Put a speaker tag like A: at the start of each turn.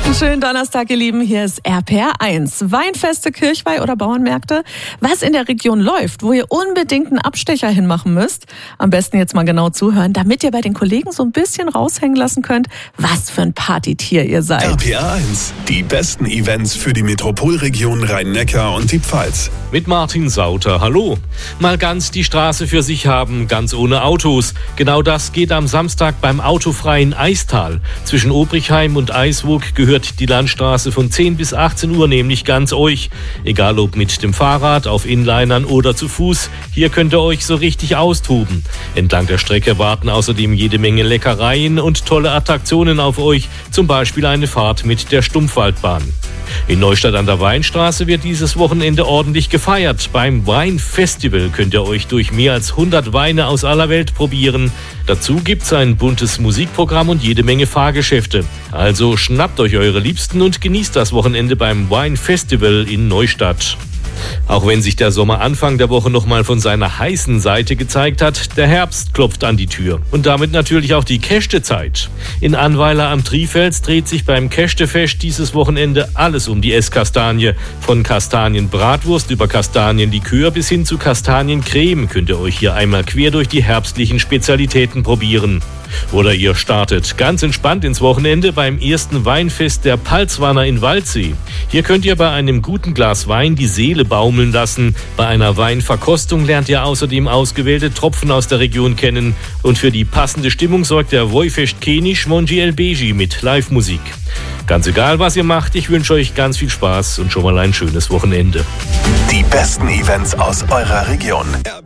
A: Schönen Donnerstag, ihr Lieben. Hier ist RPR1. Weinfeste, Kirchweih oder Bauernmärkte. Was in der Region läuft, wo ihr unbedingt einen Abstecher hinmachen müsst. Am besten jetzt mal genau zuhören, damit ihr bei den Kollegen so ein bisschen raushängen lassen könnt, was für ein Partytier ihr seid.
B: RPR1. Die besten Events für die Metropolregion Rhein-Neckar und die Pfalz.
C: Mit Martin Sauter. Hallo. Mal ganz die Straße für sich haben, ganz ohne Autos. Genau das geht am Samstag beim autofreien Eistal. Zwischen Obrichheim und Eiswoog gehört die Landstraße von 10 bis 18 Uhr nämlich ganz euch. Egal ob mit dem Fahrrad, auf Inlinern oder zu Fuß, hier könnt ihr euch so richtig austoben. Entlang der Strecke warten außerdem jede Menge Leckereien und tolle Attraktionen auf euch, zum Beispiel eine Fahrt mit der Stumpfwaldbahn. In Neustadt an der Weinstraße wird dieses Wochenende ordentlich gefeiert. Beim Weinfestival könnt ihr euch durch mehr als 100 Weine aus aller Welt probieren. Dazu gibt's ein buntes Musikprogramm und jede Menge Fahrgeschäfte. Also schnappt euch eure Liebsten und genießt das Wochenende beim Weinfestival in Neustadt. Auch wenn sich der Sommer Anfang der Woche nochmal von seiner heißen Seite gezeigt hat, der Herbst klopft an die Tür. Und damit natürlich auch die Kästezeit. In Annweiler am Trifels dreht sich beim Kästefest dieses Wochenende alles um die Esskastanie. Von Kastanienbratwurst über Kastanienlikör bis hin zu Kastaniencreme könnt ihr euch hier einmal quer durch die herbstlichen Spezialitäten probieren. Oder ihr startet ganz entspannt ins Wochenende beim ersten Weinfest der Palzwanner in Waldsee. Hier könnt ihr bei einem guten Glas Wein die Seele baumeln lassen. Bei einer Weinverkostung lernt ihr außerdem ausgewählte Tropfen aus der Region kennen. Und für die passende Stimmung sorgt der Wojfest Kenisch Monji Elbeji mit Live-Musik. Ganz egal, was ihr macht, ich wünsche euch ganz viel Spaß und schon mal ein schönes Wochenende.
B: Die besten Events aus eurer Region.